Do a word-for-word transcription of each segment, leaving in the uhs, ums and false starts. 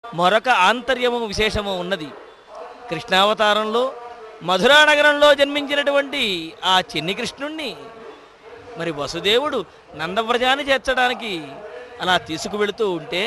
మరొక ఆంతర్యము విశేషము ఉన్నది. కృష్ణావతారంలో మధురా నగరంలో జన్మించినటువంటి ఆ చిన్ని కృష్ణుణ్ణి మరి వసుదేవుడు నందవ్రజాన్ని చేర్చడానికి అలా తీసుకువెళుతూ ఉంటే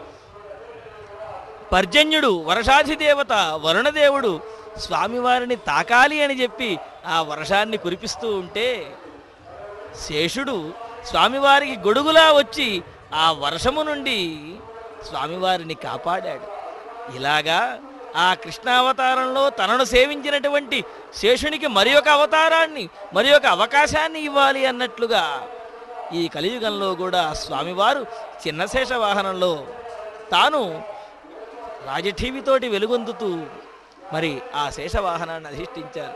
పర్జన్యుడు వర్షాధిదేవత వరుణదేవుడు స్వామివారిని తాకాలి అని చెప్పి ఆ వర్షాన్ని కురిపిస్తూ ఉంటే శేషుడు స్వామివారికి గొడుగులా వచ్చి ఆ వర్షము నుండి స్వామివారిని కాపాడాడు. ఇలాగా ఆ కృష్ణావతారంలో తనను సేవించినటువంటి శేషునికి మరి ఒక అవతారాన్ని మరి ఒక అవకాశాన్ని ఇవ్వాలి అన్నట్లుగా ఈ కలియుగంలో కూడా స్వామివారు చిన్న శేష వాహనంలో తాను రాజఠీవితోటి వెలుగొందుతూ మరి ఆ శేషవాహనాన్ని అధిష్ఠించారు.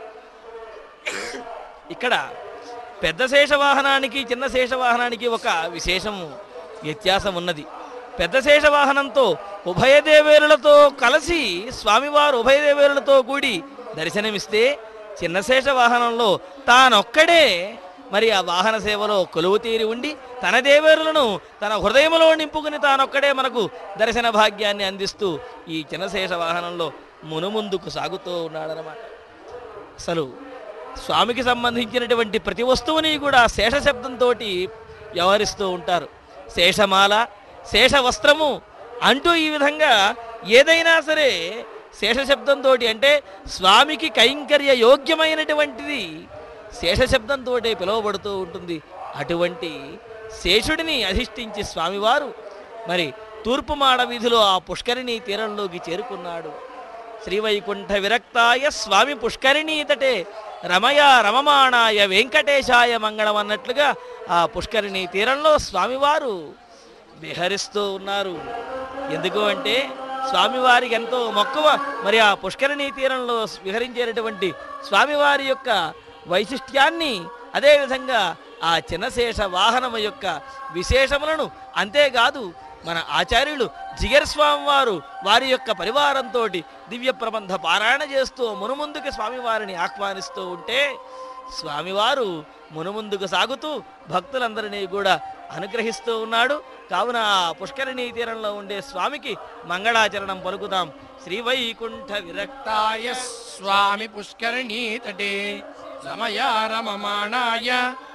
ఇక్కడ పెద్ద శేషవాహనానికి చిన్న శేషవాహనానికి ఒక విశేషము వ్యత్యాసం ఉన్నది. పెద్ద శేషవాహనంతో ఉభయదేవేరులతో కలిసి స్వామివారు ఉభయదేవేరులతో కూడి దర్శనమిస్తే చిన్న శేషవాహనంలో తానొక్కడే మరి ఆ వాహన సేవలో కొలువు తీరి ఉండి తన దేవేరులను తన హృదయంలో నింపుకుని తానొక్కడే మనకు దర్శన భాగ్యాన్ని అందిస్తూ ఈ చిన్నశేష వాహనంలో మునుముందుకు సాగుతూ ఉన్నాడనమాట. అసలు స్వామికి సంబంధించినటువంటి ప్రతి వస్తువుని కూడా శేష శబ్దంతో వ్యవహరిస్తూ ఉంటారు. శేషమాల, శేష వస్త్రము అంటూ ఈ విధంగా ఏదైనా సరే శేషశబ్దంతో అంటే స్వామికి కైంకర్య యోగ్యమైనటువంటిది శేషశబ్దంతో పిలువబడుతూ ఉంటుంది. అటువంటి శేషుడిని అధిష్ఠించి స్వామివారు మరి తూర్పు మాడ వీధిలో ఆ పుష్కరిణీ తీరంలోకి చేరుకున్నాడు. శ్రీవైకుంఠ విరక్తాయ స్వామి పుష్కరిణీ తటే రమయ రమమాణాయ వెంకటేశాయ మంగళం అన్నట్లుగా ఆ పుష్కరిణీ తీరంలో స్వామివారు విహరిస్తూ ఉన్నారు. ఎందుకు అంటే స్వామివారికి ఎంతో మక్కువ మరి ఆ పుష్కరిణీ తీరంలో విహరించేటటువంటి స్వామివారి యొక్క వైశిష్ట్యాన్ని, అదేవిధంగా ఆ చిన్నశేష వాహనము యొక్క విశేషములను, అంతేకాదు మన ఆచార్యులు జిగర్ స్వామి వారు వారి యొక్క పరివారంతో దివ్య ప్రబంధ పారాయణ చేస్తూ మునుముందుకు స్వామివారిని ఆహ్వానిస్తూ ఉంటే స్వామివారు మునుముందుకు సాగుతూ భక్తులందరినీ కూడా అనుగ్రహిస్తూ ఉన్నాడు. కావున పుష్కరిణీ తీరంలో ఉండే స్వామికి మంగళాచరణం పలుకుదాం. శ్రీవైకుంఠ విరక్తాయ స్వామి పుష్కరిణీ తటే రమయ రమమాణాయ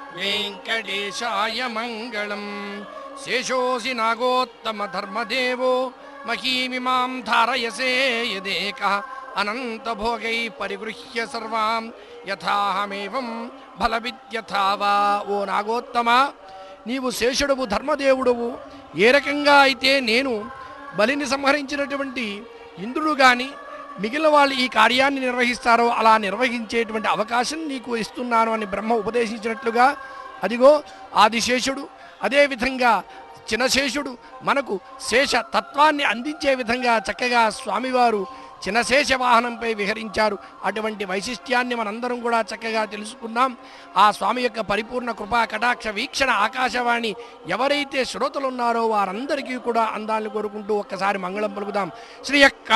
వెంకటేశాయ మంగళం. శేషోసి నాగోత్తమ ధర్మదేవో మహీమిమాం ధారయసే యదేకః అనంత భోగై పరిగృహ్య సర్వాం యథాహమేవం బలవిద్యథా వా. ఓ నాగోత్తమ, నీవు శేషుడువు, ధర్మదేవుడువు. ఏ రకంగా అయితే నేను బలిని సంహరించినటువంటి ఇంద్రుడు కానీ మిగిలిన వాళ్ళు ఈ కార్యాన్ని నిర్వహిస్తారో అలా నిర్వహించేటువంటి అవకాశం నీకు ఇస్తున్నాను అని బ్రహ్మ ఉపదేశించినట్లుగా అదిగో ఆదిశేషుడు, అదేవిధంగా చిన్నశేషుడు మనకు శేష తత్వాన్ని అందించే విధంగా చక్కగా స్వామివారు చిన్నశేష వాహనంపై విహరించారు. అటువంటి వైశిష్ట్యాన్ని మనందరం కూడా చక్కగా తెలుసుకున్నాం. ఆ స్వామి యొక్క పరిపూర్ణ కృపా కటాక్ష వీక్షణ ఆకాశవాణి ఎవరైతే శ్రోతలు ఉన్నారో వారందరికీ కూడా అందాలను కోరుకుంటూ ఒక్కసారి మంగళం పలుకుదాం. శ్రీ